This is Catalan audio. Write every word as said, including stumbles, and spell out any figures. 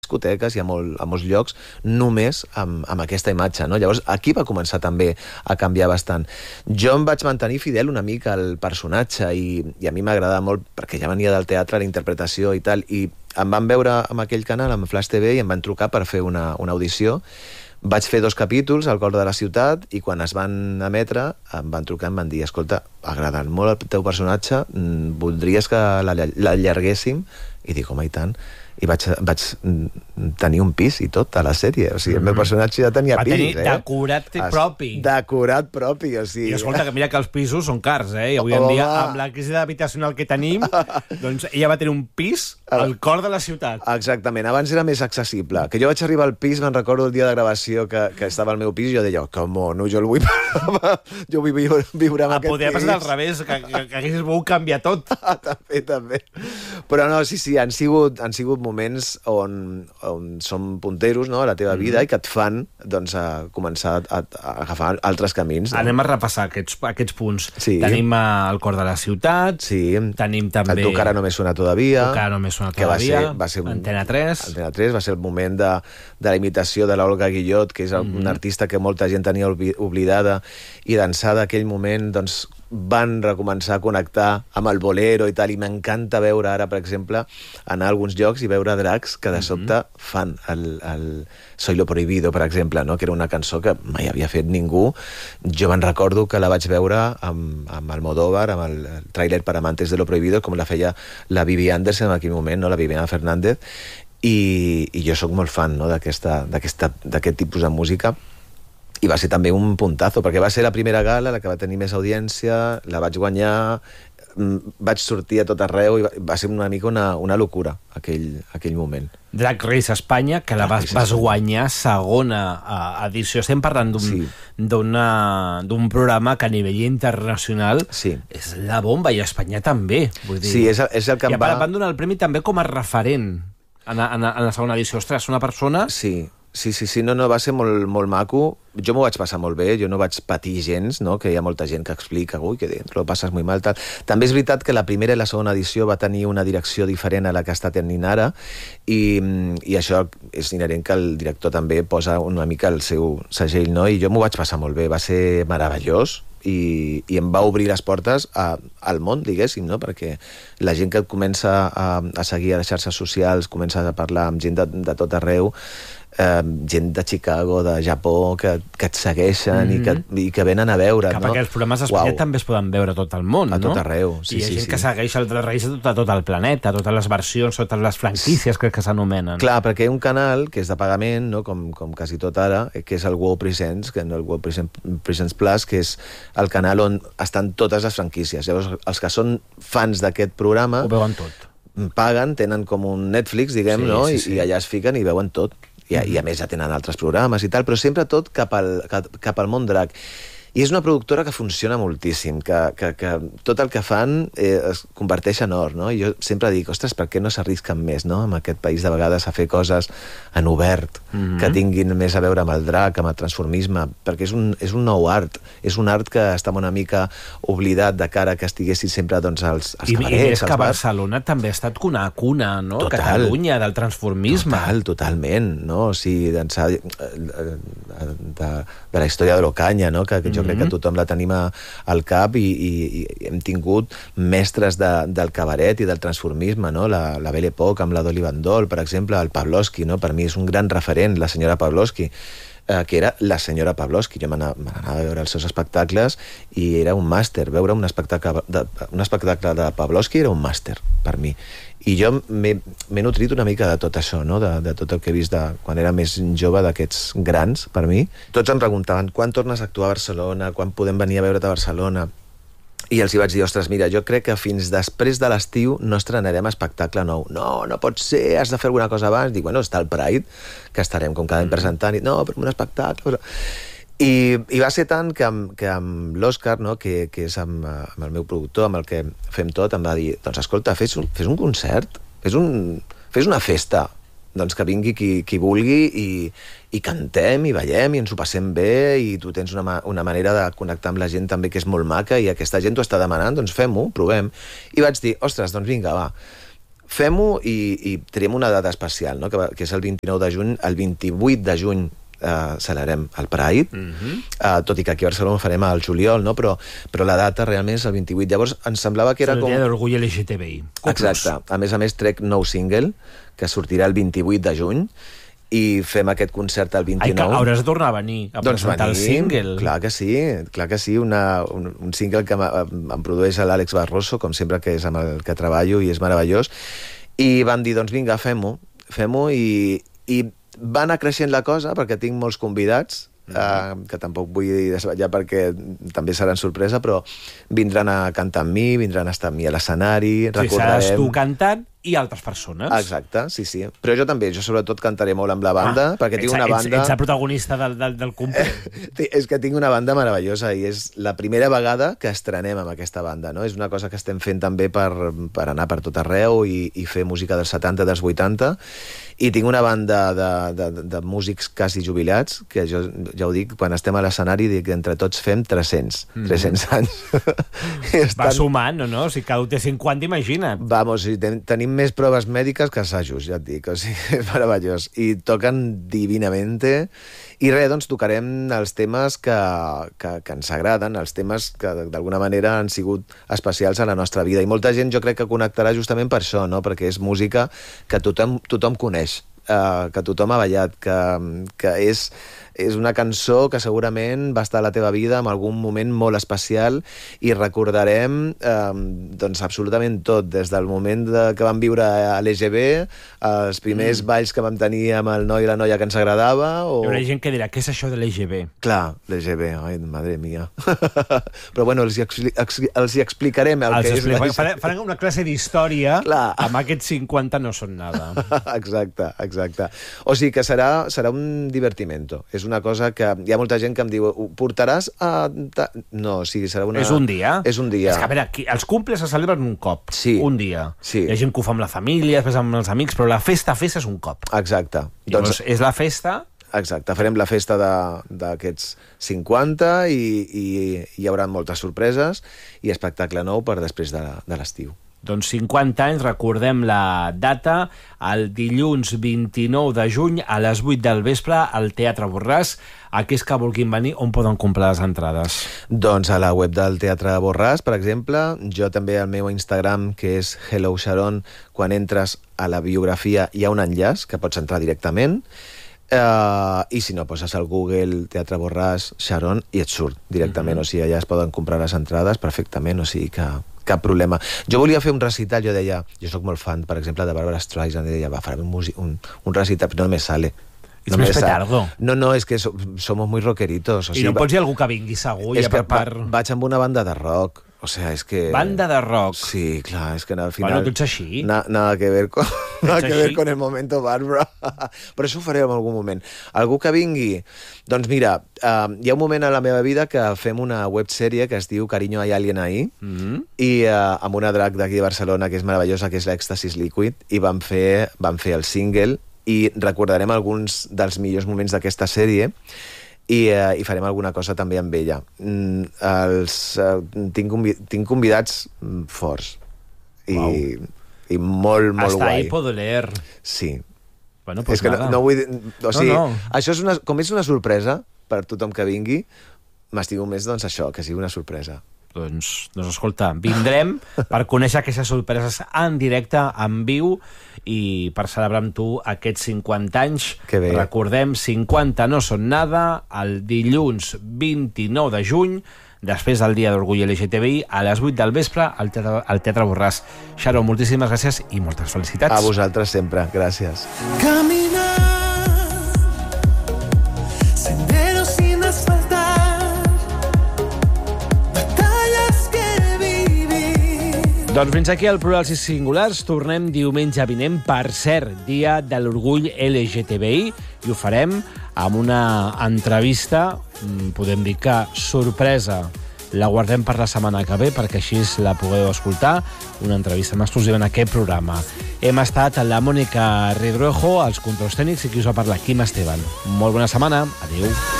discoteques i a, molt, a molts llocs només amb, amb aquesta imatge, no? Llavors, aquí va començar també a canviar bastant. Jo em vaig mantenir fidel una mica al personatge i, i a mi m'agradava molt, perquè ja venia del teatre, la interpretació i tal, i em van veure amb aquell canal, amb Flash T V, i em van trucar per fer una, una audició. Vaig fer dos capítols al cor de la ciutat i quan es van emetre em van trucar i em van dir, escolta, agrada molt el teu personatge, voldries que l'allarguéssim? I dic, home, i tant. I vaig, vaig tenir un pis i tot a la sèrie. O sigui, el meu personatge ja tenia va pis. Va tenir eh? decorat propi. Decorat propi, o sigui... I escolta, que mira que els pisos són cars, eh? I avui en dia, amb la crisi habitacional que tenim, doncs ella va tenir un pis al cor de la ciutat. Exactament. Abans era més accessible. Que jo vaig arribar al pis, me'n recordo el dia de gravació que, que estava al meu pis, i jo deia, com no, jo el vull... jo vull viure, viure en ah, aquest pis. Podria passar al revés, que, que, que haguessis volgut canviar tot. també, també. Però no, sí, sí, han sigut, han sigut moments on, on som punteros, no?, a la teva vida, mm. i que et fan doncs, a començar a, a agafar altres camins. No? Anem a repassar aquests, aquests punts. Sí. Tenim el cor de la ciutat, sí. Tenim també... El Tu cara no me suena todavía. Tu cara no me suena todavía. Va ser, va ser un, Antena tres. Antena tres va ser el moment de, de la imitació de l'Olga Guillot, que és el, mm. una artista que molta gent tenia oblidada, i d'ençà d'aquell moment, doncs, van recomençar a connectar amb el bolero i tal, i m'encanta veure ara, per exemple, anar a alguns llocs i veure dracs que de sobte mm-hmm. fan el, el Soy lo prohibido, per exemple, no? Que era una cançó que mai havia fet ningú. Jo me'n recordo que la vaig veure amb, amb Almodóvar, amb el, el tràiler per amantes de lo prohibido, com la feia la Vivi Anderson en aquell moment, no? La Viviana Fernández, i, i jo sóc molt fan, no? d'aquest tipus de música. I va ser també un puntazo, perquè va ser la primera gala, la que va tenir més audiència, la vaig guanyar, vaig sortir a tot arreu, i va, va ser una mica una, una locura, aquell, aquell moment. Drag Race Espanya, que la vas, vas guanyar segona edició. Estem parlant d'un sí. d'un programa que a nivell internacional sí. és la bomba, i a Espanya també. Vull dir. Sí, és, és el que em I va... van donar el premi també com a referent en, en, en la segona edició. Ostres, una persona... Sí. Sí, sí, sí, no, no, va ser molt, molt maco. Jo m'ho vaig passar molt bé, jo no vaig patir gens, no? Que hi ha molta gent que explica, ui, que lo passes molt mal, tal. També és veritat que la primera i la segona edició va tenir una direcció diferent a la que està tenint ara, i, i això és inherent que el director també posa una mica el seu segell, no? I jo m'ho vaig passar molt bé, va ser meravellós, i, i em va obrir les portes a, al món, diguéssim, no? Perquè la gent que et comença a, a seguir a les xarxes socials, comença a parlar amb gent de, de tot arreu, eh, gent de Chicago, de Japó, que, que et segueixen mm-hmm. i, que, i que venen a veure, que no? Perquè els programes d'Espanya també es poden veure a tot el món, a no? tot arreu, sí, I hi ha sí, gent sí. que segueix el Drag Race a tot, a tot el planeta, totes les versions, totes les franquícies que, que s'anomenen. Clar, perquè hi ha un canal que és de pagament, no? com, com quasi tot ara, que és el Wow Presents, que no el Wow Presents Plus, que és el canal on estan totes les franquícies. Llavors, els que són fans d'aquest programa... Ho veuen tot. Paguen, tenen com un Netflix, diguem, sí, no? Sí, sí. I, I allà es fiquen i veuen tot. I, mm-hmm. I a més ja tenen altres programes i tal, però sempre tot cap al, cap, cap al món drag. I és una productora que funciona moltíssim, que, que, que tot el que fan eh, es converteix en or, no? I jo sempre dic, ostres, per què no s'arrisquen més, no? En aquest país de vegades a fer coses en obert, mm-hmm. que tinguin més a veure amb el drag, amb el transformisme, perquè és un, és un nou art, és un art que està una mica oblidat de cara que estiguessin sempre doncs, els, els I, cabarets. I és que Barcelona també ha estat una cuna, no? Total. Catalunya, del transformisme. Total, totalment, no? O sigui, d'ençà de, de, de la història de l'Ocaña, no? Que, que jo crec que tothom la tenim al cap, i, i, i hem tingut mestres de, del cabaret i del transformisme, no? La, la Belle Époque amb la Dolly Bandol, per exemple, el Pavlovsky, no? Per mi és un gran referent, la senyora Pavlovsky, eh, que era la senyora Pavlovsky. Jo m'anava a veure els seus espectacles i era un màster. Veure un espectacle de, un espectacle de Pavlovsky era un màster, per mi. I jo m'he nutrit una mica de tot això, no? de, de tot el que he vist de, quan era més jove, d'aquests grans, per mi. Tots em preguntaven, quan tornes a actuar a Barcelona, quan podem venir a veure't a Barcelona? I els hi vaig dir, ostres, mira, jo crec que fins després de l'estiu no estrenarem espectacle nou. No, no pot ser, has de fer alguna cosa abans. Dic, bueno, està el Pride, que estarem com cada any presentant, i no, però un espectacle... I, i va ser tant que amb, que amb l'Òscar, no, que, que és amb, amb el meu productor, amb el que fem tot, em va dir, doncs escolta, fes un, fes un concert, fes, un, fes una festa, doncs que vingui qui, qui vulgui, i, i cantem, i ballem, i ens ho passem bé, i tu tens una, una manera de connectar amb la gent també que és molt maca, i aquesta gent t'ho està demanant, doncs fem-ho, provem. I vaig dir, ostres, doncs vinga, va, fem-ho i, i triem una data especial, no? que, que és el vint-i-nou de juny. El vint-i-vuit de juny uh, celebrem el Pride, mm-hmm. uh, tot i que aquí a Barcelona ho farem al juliol, no? però, però la data realment és el vint-i-vuit. Llavors ens semblava que era com... El dia d'orgull L G T B I. Exacte. A més a més trec nou single, que sortirà el vint-i-vuit de juny, i fem aquest concert el vint-i-nou. Ai, que hauràs de tornar a venir a doncs presentar venim, el single. Clar que sí, clar que sí. Una, un, un single que em produeix l'Àlex Barroso, com sempre, que és amb el que treballo i és meravellós. I vam dir, doncs vinga, fem-ho, fem-ho, i, i va anar creixent la cosa, perquè tinc molts convidats, Uh, que tampoc vull desvetllar perquè també seran sorpresa, però vindran a cantar amb mi, vindran a estar amb mi a l'escenari, sí, recordarem... seràs tu cantant i altres persones. Exacte, sí, sí. Però jo també, jo sobretot cantaré molt amb la banda, ah, perquè tinc una banda... Ets, ets el protagonista del, del, del cumple. És que tinc una banda meravellosa i és la primera vegada que estrenem amb aquesta banda, no? És una cosa que estem fent també per, per anar per tot arreu i, i fer música dels setanta, dels vuitanta, i tinc una banda de, de, de músics quasi jubilats, que jo ja ho dic, quan estem a l'escenari dic que entre tots fem tres-cents, mm. tres-cents anys. Estan... Va sumant, no? no? Si cada un té cinquanta, imagina't. Vamos, sí, ten, tenim més proves mèdiques que assajos, ja et dic, o sigui, és meravellós. I toquen divinamente, i res, doncs tocarem els temes que, que, que ens agraden, els temes que d'alguna manera han sigut especials a la nostra vida, i molta gent jo crec que connectarà justament per això, no? Perquè és música que tothom, tothom coneix, eh, que tothom ha ballat, que, que és... és una cançó que segurament va estar a la teva vida en algun moment molt especial i recordarem eh, doncs absolutament tot, des del moment de, que vam viure a l'E G B, els primers mm. balls que vam tenir amb el noi i la noia que ens agradava... O... Hi haurà gent que dirà, què és això de l'E G B? Clar, l'E G B, ai, madre mia. Però bueno, els hi, expli els hi explicarem el els que és... Farem, farem una classe d'història amb aquests cinquanta no són nada. Exacte, exacte. O sigui que serà, serà un divertimento. És una cosa que hi ha molta gent que em diu portaràs a... No, o sigui, serà una... És un dia. És un dia. És que, a veure, aquí, els cumples se celebren un cop, sí. un dia. Sí. Hi ha gent que ho fa amb la família, després amb els amics, però la festa, festa és un cop. Exacte. I doncs, doncs és la festa... Exacte, farem la festa d'aquests cinquanta i, i hi haurà moltes sorpreses i espectacle nou per després de, de l'estiu. Doncs cinquanta anys, recordem la data, el dilluns vint-i-nou de juny a les vuit del vespre al Teatre Borràs. Aquells que vulguin venir, on poden comprar les entrades? Doncs a la web del Teatre Borràs, per exemple. Jo també al meu Instagram, que és Hello Sharon, quan entres a la biografia hi ha un enllaç que pots entrar directament. Uh, i si no, poses al Google Teatre Borràs, Sharon, i et surt directament. Mm-hmm. O sigui, allà es poden comprar les entrades perfectament, o sigui que cap problema. Jo volia fer un recital, jo deia, jo sóc molt fan, per exemple, de Barbara Streisand, i deia, va, farem un, un, un recital, però no me sale. Ets no més petardo. No, no, és que so, somos muy rockeritos. O I sigui, no pots dir algú que vingui segur? És ja que per... va, vaig amb una banda de rock. O sea, es que... Banda de rock. Sí, clar, es que al final... Bueno, tu ets així. Na, nada que ver con, nada que ver con el momento Barbara. Però això ho faré en algun moment. Algú que vingui... Doncs mira, uh, hi ha un moment a la meva vida que fem una websèrie que es diu Cariño hay alguien ahí, mm-hmm. i uh, amb una drag d'aquí de Barcelona que és meravellosa, que és l'Èxtasis Liquid, i vam fer, vam fer el single, i recordarem alguns dels millors moments d'aquesta sèrie, i, uh, i farem alguna cosa també amb ella. Mm, els, uh, tinc, convi tinc convidats forts i, i molt, molt Hasta guai. ahí puedo leer. Sí. Bueno, pues és que nada. no, no vull dir... O sigui, no, no. Això és una, com és una sorpresa per tothom que vingui, m'estimo més doncs això, que sigui una sorpresa. Doncs, doncs escolta, vindrem per conèixer aquestes sorpreses en directe, en viu, i per celebrar amb tu aquests cinquanta anys. Que bé. Recordem, cinquanta no són nada, el dilluns vint-i-nou de juny, després del Dia d'Orgull L G T B I, a les vuit del vespre, al Teatre, al Teatre Borràs. Sharon, moltíssimes gràcies i moltes felicitats. A vosaltres sempre, gràcies. Caminar, senderos sin asfaltar, batallas que vivir. Doncs fins aquí el Plurals i Singulars. Tornem diumenge vinent, per cert, Dia de l'Orgull L G T B I, i ho farem amb una entrevista, podem dir que sorpresa, la guardem per la setmana que ve perquè així la podeu escoltar, una entrevista en exclusiva en aquest programa. Hem estat a la Mònica Redruejo, als controls tècnics, i qui us va parlar, Quim Esteban. Molt bona setmana, adéu.